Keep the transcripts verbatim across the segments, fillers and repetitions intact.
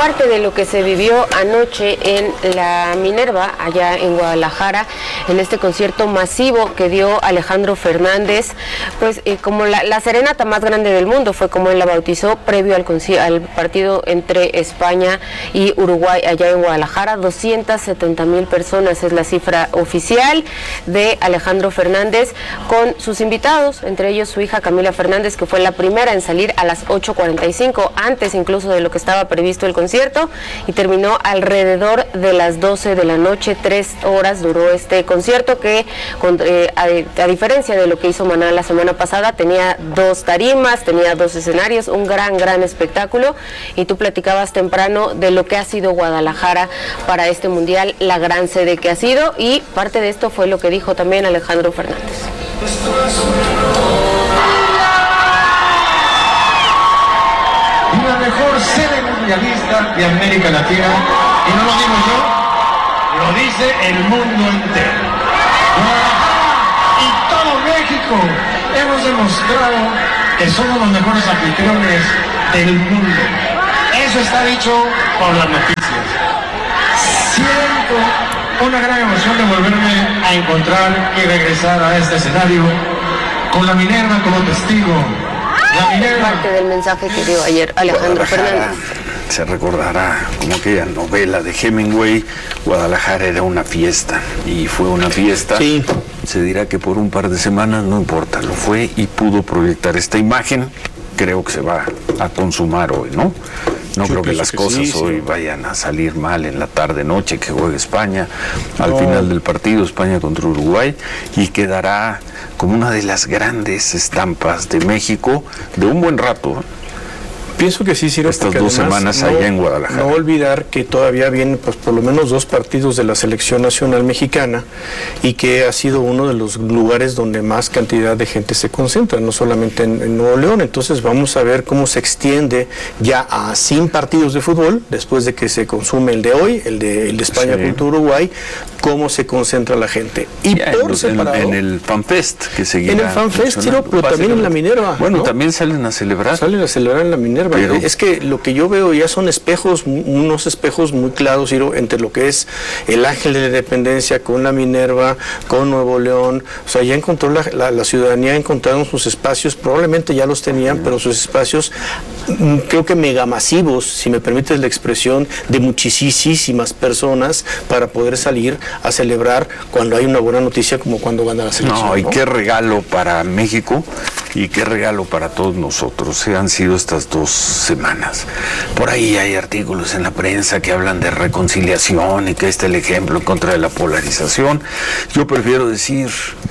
parte de lo que se vivió anoche en la Minerva, allá en Guadalajara, en este concierto masivo que dio Alejandro Fernández, pues eh, como la, la serenata más grande del mundo, fue como él la bautizó, previo al, al partido entre España y Uruguay allá en Guadalajara. Doscientas setenta mil personas es la cifra oficial de Alejandro Fernández, con sus invitados, entre ellos su hija Camila Fernández, que fue la primera en salir a las ocho cuarenta y cinco, antes incluso de lo que estaba previsto el concierto, y terminó alrededor de las doce de la noche. Tres horas duró este concierto que, eh, a, a diferencia de lo que hizo Maná la semana pasada, tenía dos tarimas, tenía dos escenarios, un gran, gran espectáculo. Y tú platicabas temprano de lo que ha sido Guadalajara para este mundial, la gran sede que ha sido, y parte de esto fue lo que dijo también Alejandro Fernández. La mejor sede mundialista de América Latina, y no lo digo yo, lo dice el mundo entero. Guadalajara y todo México hemos demostrado que somos los mejores anfitriones del mundo. Eso está dicho por las noticias. Siento una gran emoción de volverme a encontrar y regresar a este escenario con la Minerva como testigo. Parte del mensaje que dio ayer Alejandro Fernández. Se recordará como aquella novela de Hemingway, Guadalajara era una fiesta, y fue una fiesta. Sí. Se dirá que por un par de semanas, no importa, lo fue y pudo proyectar esta imagen. Creo que se va a consumar hoy, ¿no? No Yo creo que las que cosas sí, hoy sí. vayan a salir mal en la tarde-noche que juegue España, al no. final del partido, España contra Uruguay, y quedará como una de las grandes estampas de México de un buen rato. Pienso que sí, Ciro, estas dos semanas no, allá en Guadalajara. No olvidar que todavía vienen pues por lo menos dos partidos de la selección nacional mexicana, y que ha sido uno de los lugares donde más cantidad de gente se concentra, no solamente en, en Nuevo León. Entonces vamos a ver cómo se extiende ya a cien partidos de fútbol, después de que se consume el de hoy, el de, el de España sí. contra Uruguay, cómo se concentra la gente. Y ya, por en, separado, en el FanFest, que seguirá. En el FanFest, Ciro, pero también en la Minerva. Bueno, ¿no? también salen a celebrar. Salen a celebrar en la Minerva. Pero es que lo que yo veo ya son espejos, unos espejos muy claros, Ciro, entre lo que es el Ángel de la Independencia con la Minerva, con Nuevo León. O sea, ya encontró la, la, la ciudadanía, encontraron sus espacios, probablemente ya los tenían, pero sus espacios, creo que megamasivos, si me permites la expresión, de muchísimas personas para poder salir a celebrar cuando hay una buena noticia, como cuando gana la selección. No, y ¿no? qué regalo para México y qué regalo para todos nosotros. Han sido estas dos semanas. Por ahí hay artículos en la prensa que hablan de reconciliación y que este es el ejemplo en contra de la polarización. Yo prefiero decir,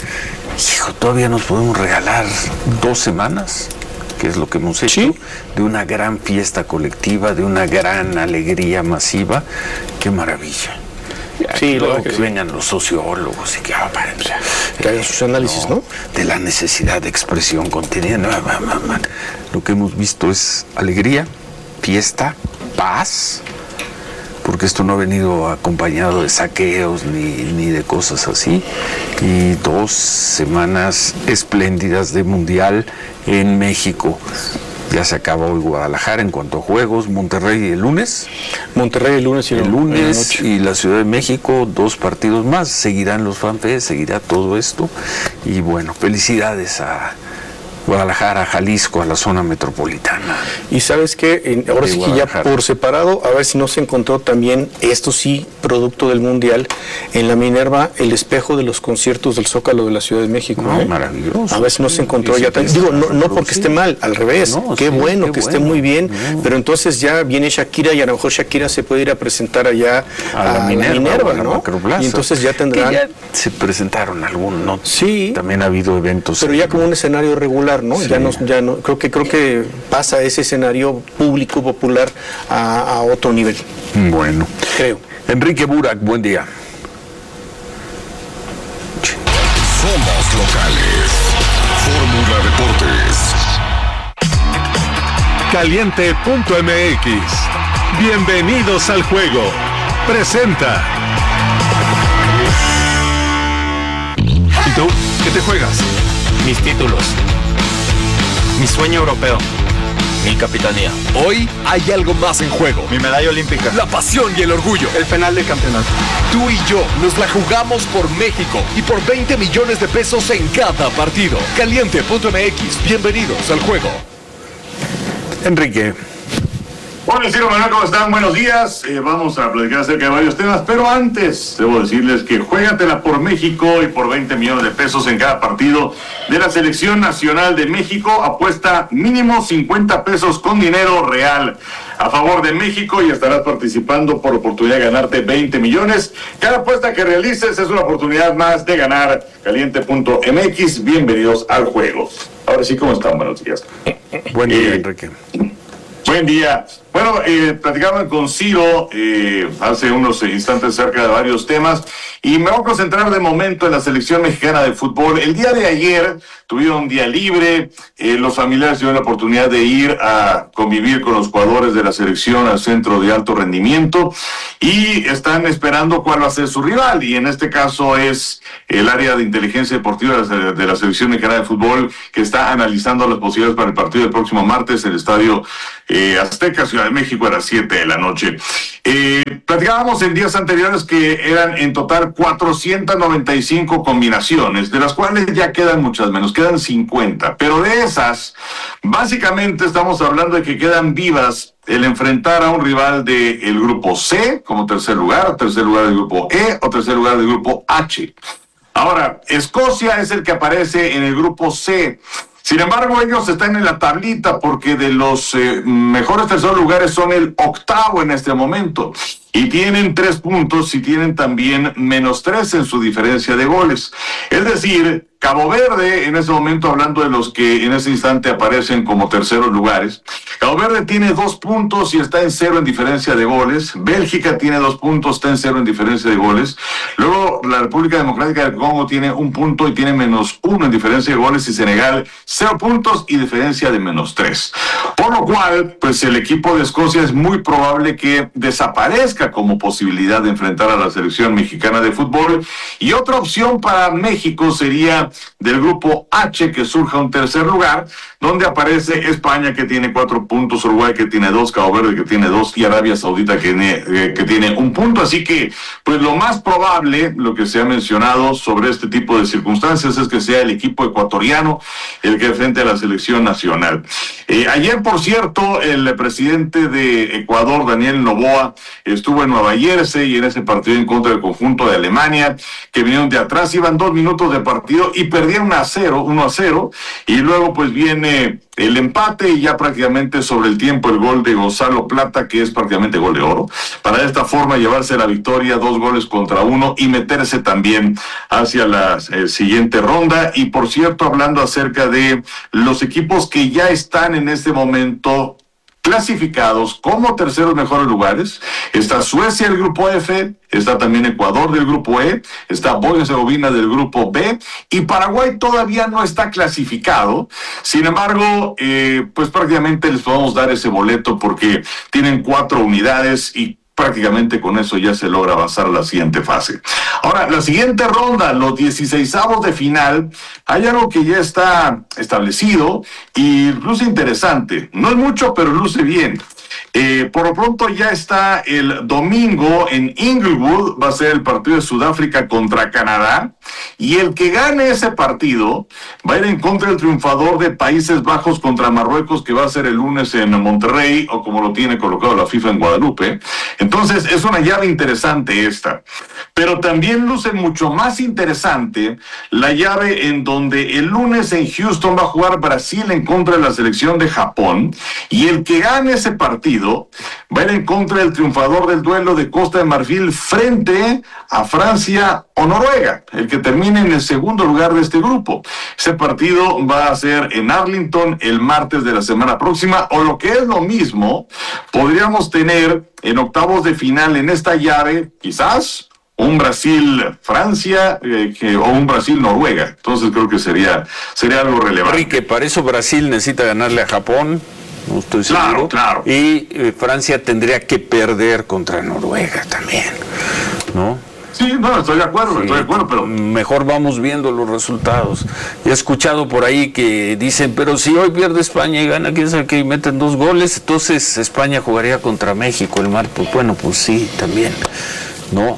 hijo, todavía nos podemos regalar dos semanas, que es lo que hemos hecho, ¿sí? de una gran fiesta colectiva, de una gran alegría masiva. ¡Qué maravilla! Sí, luego que, que sí. vengan los sociólogos y que, ah, para, que hagan sus análisis, ¿no? ¿no? De la necesidad de expresión contenida. No, no, no, no. Lo que hemos visto es alegría, fiesta, paz, porque esto no ha venido acompañado de saqueos ni, ni de cosas así. Y dos semanas espléndidas de mundial en México. Ya se acaba hoy Guadalajara en cuanto a juegos. Monterrey el lunes. Monterrey el lunes y el lunes y la Ciudad de México, dos partidos más. Seguirán los FanFest, seguirá todo esto. Y bueno, felicidades a Guadalajara, Jalisco, a la zona metropolitana. Y sabes que ahora sí que ya por separado, a ver si no se encontró también, esto sí, producto del Mundial, en la Minerva, el espejo de los conciertos del Zócalo de la Ciudad de México. No, ¿eh? Maravilloso. A ver si no se encontró ya también. Digo, no, no porque esté mal, al revés. No, qué sí, bueno, qué que bueno. esté muy bien, no. pero entonces ya viene Shakira y a lo mejor Shakira se puede ir a presentar allá a, a la Minerva, la Minerva ¿no? Macroplaza. Y entonces ya tendrán... Que ya se presentaron algunos, ¿no? Sí. También ha habido eventos. Pero ya como un escenario regular, ¿no? Sí. Ya no, ya no, creo que creo que pasa ese escenario público popular a, a otro nivel. Bueno, creo. Enrique Burak, buen día. Somos locales. Fórmula Deportes. Caliente punto M X. Bienvenidos al juego. Presenta. ¿Y tú? ¿Qué te juegas? Mis títulos. Mi sueño europeo. Mi capitanía. Hoy hay algo más en juego. Mi medalla olímpica. La pasión y el orgullo. El penal de campeonato. Tú y yo nos la jugamos por México y por veinte millones de pesos en cada partido. Caliente punto m x. Bienvenidos al juego. Enrique. Hola, Ciro Manuel, ¿cómo están? Buenos días. Eh, vamos a platicar acerca de varios temas, pero antes debo decirles que juégatela por México y por veinte millones de pesos en cada partido de la Selección Nacional de México. Apuesta mínimo cincuenta pesos con dinero real a favor de México y estarás participando por oportunidad de ganarte veinte millones. Cada apuesta que realices es una oportunidad más de ganar. Caliente punto m x. Bienvenidos al juego. Ahora sí, ¿cómo están? Buenos días. Buen día, eh, Enrique. Buen día. Bueno, eh, platicaban con Ciro eh, hace unos instantes acerca de varios temas y me voy a concentrar de momento en la selección mexicana de fútbol. El día de ayer tuvieron un día libre, eh, los familiares tuvieron la oportunidad de ir a convivir con los jugadores de la selección al centro de alto rendimiento y están esperando cuál va a ser su rival, y en este caso es el área de inteligencia deportiva de la selección mexicana de fútbol, que está analizando las posibilidades para el partido del próximo martes en el estadio eh, Azteca, Ciudad de México, a las siete de la noche. Eh, platicábamos en días anteriores que eran en total cuatrocientas noventa y cinco combinaciones, de las cuales ya quedan muchas menos, quedan cincuenta, pero de esas, básicamente estamos hablando de que quedan vivas el enfrentar a un rival del grupo C como tercer lugar, tercer lugar del grupo E o tercer lugar del grupo H. Ahora, Escocia es el que aparece en el grupo C. Sin embargo, ellos están en la tablita porque de los eh, mejores terceros lugares son el octavo en este momento. Y tienen tres puntos y tienen también menos tres en su diferencia de goles. Es decir, Cabo Verde, en ese momento hablando de los que en ese instante aparecen como terceros lugares, Cabo Verde tiene dos puntos y está en cero en diferencia de goles. Bélgica tiene dos puntos, está en cero en diferencia de goles. Luego la República Democrática del Congo tiene un punto y tiene menos uno en diferencia de goles, y Senegal cero puntos y diferencia de menos tres. Por lo cual, pues el equipo de Escocia es muy probable que desaparezca como posibilidad de enfrentar a la selección mexicana de fútbol. Y otra opción para México sería del grupo H, que surja un tercer lugar, donde aparece España, que tiene cuatro puntos, Uruguay, que tiene dos, Cabo Verde, que tiene dos, y Arabia Saudita, que tiene, eh, que tiene un punto. Así que, pues lo más probable, lo que se ha mencionado sobre este tipo de circunstancias, es que sea el equipo ecuatoriano el que enfrente a la selección nacional. Eh, ayer, por cierto, el presidente de Ecuador, Daniel Noboa, estuvo en Nueva Jersey y en ese partido en contra del conjunto de Alemania, que vinieron de atrás, iban dos minutos de partido y perdieron a cero, uno a cero, y luego pues viene el empate y ya prácticamente sobre el tiempo el gol de Gonzalo Plata, que es prácticamente gol de oro, para de esta forma llevarse la victoria, dos goles contra uno, y meterse también hacia la eh, siguiente ronda. Y por cierto, hablando acerca de los equipos que ya están en este momento clasificados como terceros mejores lugares, está Suecia del grupo F, está también Ecuador del grupo E, está Bosnia y Herzegovina del grupo B, y Paraguay todavía no está clasificado. Sin embargo, eh, pues prácticamente les podemos dar ese boleto porque tienen cuatro unidades y prácticamente con eso ya se logra avanzar a la siguiente fase. Ahora, la siguiente ronda, los dieciseisavos de final, hay algo que ya está establecido y luce interesante. No es mucho, pero luce bien. Eh, por lo pronto ya está el domingo en Inglewood, va a ser el partido de Sudáfrica contra Canadá, y el que gane ese partido va a ir en contra del triunfador de Países Bajos contra Marruecos, que va a ser el lunes en Monterrey, o como lo tiene colocado la FIFA en Guadalupe. Entonces es una llave interesante esta, pero también luce mucho más interesante la llave en donde el lunes en Houston va a jugar Brasil en contra de la selección de Japón, y el que gane ese partido va a ir en contra del triunfador del duelo de Costa de Marfil frente a Francia o Noruega, el que termine en el segundo lugar de este grupo. Ese partido va a ser en Arlington el martes de la semana próxima, o lo que es lo mismo, podríamos tener en octavos de final en esta llave, quizás un Brasil-Francia eh, que, o un Brasil-Noruega. Entonces creo que sería, sería algo relevante. Enrique, para eso Brasil necesita ganarle a Japón, no estoy seguro. Claro, claro. Y eh, Francia tendría que perder contra Noruega también, ¿no? Sí, no, estoy de acuerdo, sí, estoy de acuerdo, pero... Mejor vamos viendo los resultados. He escuchado por ahí que dicen, pero si hoy pierde España y gana, quién sabe que meten dos goles, entonces España jugaría contra México el mar. Pues bueno, pues sí, también, ¿no?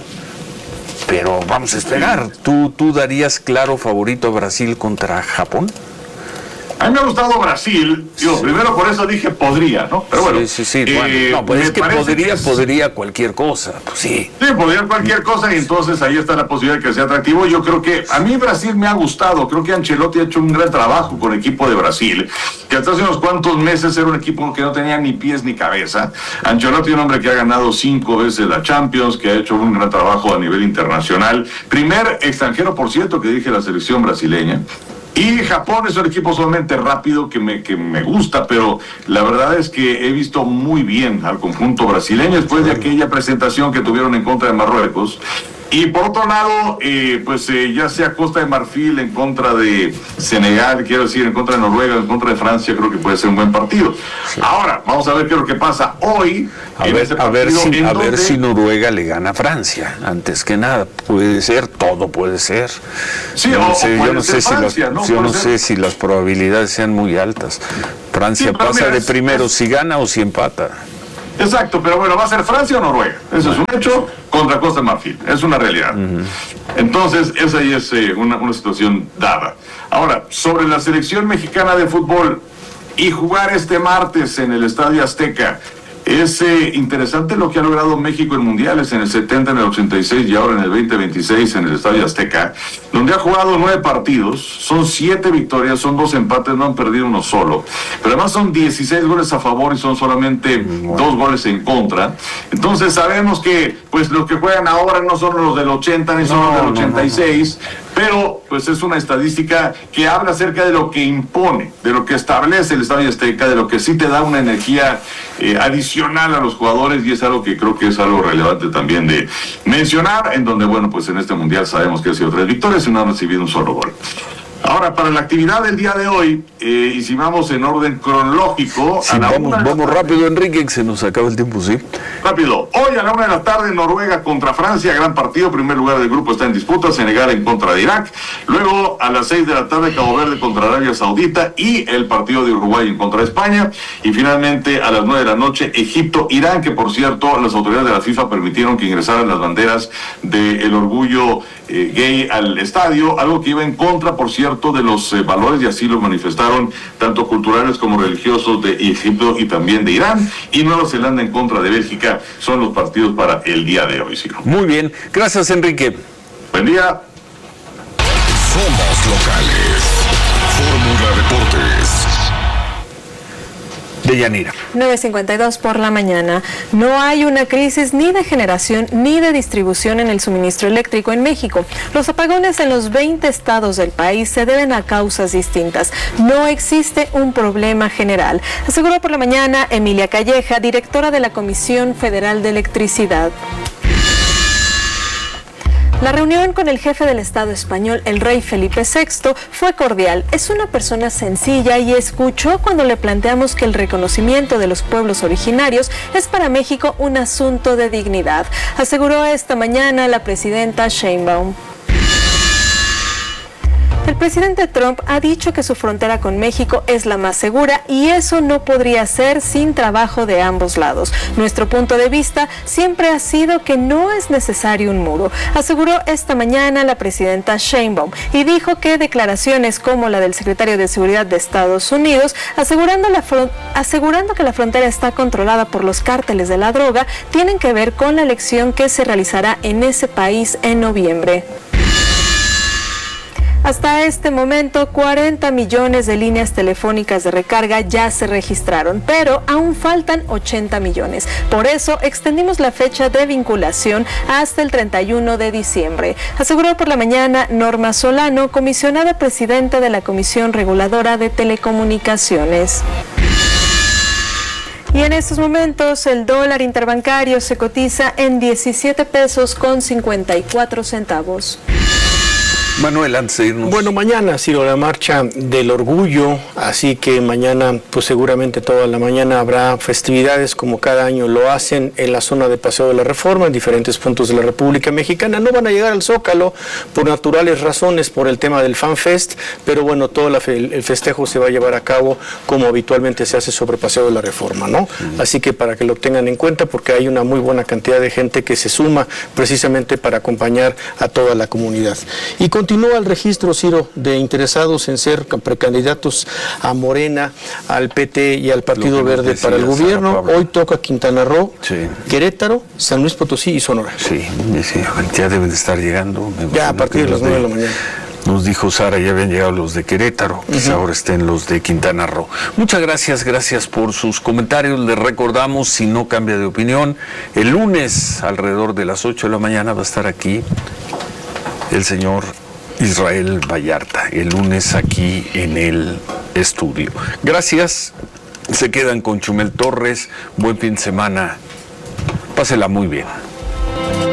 Pero vamos a esperar. ¿Tú, tú darías claro favorito a Brasil contra Japón? A mí me ha gustado Brasil, digo, sí. Primero por eso dije podría, ¿no? Pero bueno. Sí, sí, sí. Eh, bueno, no, pues es que podría, que es... podría cualquier cosa, pues sí. Sí, podría cualquier cosa y entonces ahí está la posibilidad de que sea atractivo. Yo creo que a mí Brasil me ha gustado, creo que Ancelotti ha hecho un gran trabajo con el equipo de Brasil, que hasta hace unos cuantos meses era un equipo que no tenía ni pies ni cabeza. Ancelotti es un hombre que ha ganado cinco veces la Champions, que ha hecho un gran trabajo a nivel internacional. Primer extranjero, por cierto, que dirige la selección brasileña. Y Japón es un equipo solamente rápido que me, que me gusta, pero la verdad es que he visto muy bien al conjunto brasileño después de aquella presentación que tuvieron en contra de Marruecos. Y por otro lado, eh, pues eh, ya sea Costa de Marfil en contra de Senegal, quiero decir, en contra de Noruega, en contra de Francia, creo que puede ser un buen partido. Sí. Ahora, vamos a ver qué es lo que pasa hoy. A, ver, a, ver, si, a donde... ver si Noruega le gana a Francia, antes que nada. Puede ser, todo puede ser. Sí, yo o, no sé, o yo no sé, Francia, si, las, ¿no? yo no sé si las probabilidades sean muy altas. Francia sí, pasa mira, de primero es... si gana o si empata. Exacto, pero bueno, ¿va a ser Francia o Noruega? Eso es un hecho contra Costa de Marfil, es una realidad. Uh-huh. Entonces, esa ahí es eh, una, una situación dada. Ahora, sobre la selección mexicana de fútbol y jugar este martes en el Estadio Azteca, es eh, interesante lo que ha logrado México en mundiales, en el setenta, en el ochenta y seis y ahora en el veinte veintiséis en el Estadio Azteca, donde ha jugado nueve partidos, son siete victorias, son dos empates, no han perdido uno solo, pero además son dieciséis goles a favor y son solamente wow. dos goles en contra. Entonces sabemos que pues los que juegan ahora no son los del ochenta ni son no, los del ochenta y seis, no, no, no. Pero pues es una estadística que habla acerca de lo que impone, de lo que establece el Estadio Azteca, de lo que sí te da una energía eh, adicional a los jugadores, y es algo que creo que es algo relevante también de mencionar, en donde, bueno, pues en este mundial sabemos que ha sido tres victorias y no han recibido un solo gol. Ahora, para la actividad del día de hoy, eh, y si vamos en orden cronológico... Sí, a la vamos vamos rápido, Enrique, que se nos acaba el tiempo, ¿sí? Rápido. Hoy a la una de la tarde, Noruega contra Francia, gran partido. Primer lugar del grupo está en disputa, Senegal en contra de Irak. Luego, a las seis de la tarde, Cabo Verde contra Arabia Saudita y el partido de Uruguay en contra de España. Y finalmente, a las nueve de la noche, Egipto, Irán, que por cierto, las autoridades de la FIFA permitieron que ingresaran las banderas del orgullo eh, gay al estadio, algo que iba en contra, por cierto, de los eh, valores, y así lo manifestaron tanto culturales como religiosos de Egipto y también de Irán. Y Nueva Zelanda en contra de Bélgica son los partidos para el día de hoy, Ciro. Muy bien, gracias, Enrique. Buen día. Somos locales. Fórmula Deportes. Deyanira. nueve cincuenta y dos por la mañana. No hay una crisis ni de generación ni de distribución en el suministro eléctrico en México. Los apagones en los veinte estados del país se deben a causas distintas. No existe un problema general, aseguró por la mañana Emilia Calleja, directora de la Comisión Federal de Electricidad. La reunión con el jefe del Estado español, el rey Felipe sexto, fue cordial. Es una persona sencilla y escuchó cuando le planteamos que el reconocimiento de los pueblos originarios es para México un asunto de dignidad, aseguró esta mañana la presidenta Sheinbaum. El presidente Trump ha dicho que su frontera con México es la más segura y eso no podría ser sin trabajo de ambos lados. Nuestro punto de vista siempre ha sido que no es necesario un muro, aseguró esta mañana la presidenta Sheinbaum, y dijo que declaraciones como la del secretario de Seguridad de Estados Unidos, asegurando, la asegurando que la frontera está controlada por los cárteles de la droga, tienen que ver con la elección que se realizará en ese país en noviembre. Hasta este momento, cuarenta millones de líneas telefónicas de recarga ya se registraron, pero aún faltan ochenta millones. Por eso, extendimos la fecha de vinculación hasta el treinta y uno de diciembre, aseguró por la mañana Norma Solano, comisionada presidenta de la Comisión Reguladora de Telecomunicaciones. Y en estos momentos el dólar interbancario se cotiza en diecisiete pesos con cincuenta y cuatro centavos. Manuel, antes de irnos. Bueno, mañana ha sido la marcha del orgullo, así que mañana, pues seguramente toda la mañana habrá festividades como cada año lo hacen en la zona de Paseo de la Reforma, en diferentes puntos de la República Mexicana. No van a llegar al Zócalo por naturales razones, por el tema del FanFest, pero bueno, todo la fe, el festejo se va a llevar a cabo como habitualmente se hace sobre Paseo de la Reforma, ¿no? Sí. Así que para que lo tengan en cuenta, porque hay una muy buena cantidad de gente que se suma precisamente para acompañar a toda la comunidad. Y continúa el registro, Ciro, de interesados en ser precandidatos a Morena, al P T y al Partido Verde decías, para el gobierno. Hoy toca Quintana Roo, sí. Querétaro, San Luis Potosí y Sonora. Sí, sí, ya deben de estar llegando. Ya a partir de las nueve de la mañana. Nos dijo Sara, ya habían llegado los de Querétaro, uh-huh. ahora estén los de Quintana Roo. Muchas gracias, gracias por sus comentarios. Les recordamos, si no cambia de opinión, el lunes alrededor de las ocho de la mañana va a estar aquí el señor Israel Vallarta, el lunes aquí en el estudio. Gracias, se quedan con Chumel Torres, buen fin de semana, pásela muy bien.